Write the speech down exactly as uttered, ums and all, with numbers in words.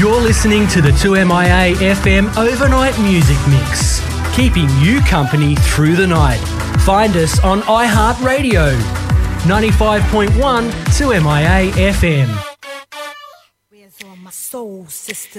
You're listening to the two M I A F M Overnight Music Mix, keeping you company through the night. Find us on iHeartRadio, ninety-five point one two M I A F M. Where's all my soul sisters?